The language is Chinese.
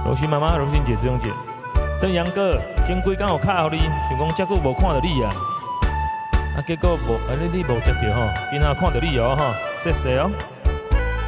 罗欣妈妈、罗欣姐、志勇姐，真阳哥，前几工有敲互你，想讲遮久无看到你啊，结果无，你无接到吼，今仔看到你哦吼，谢谢哦。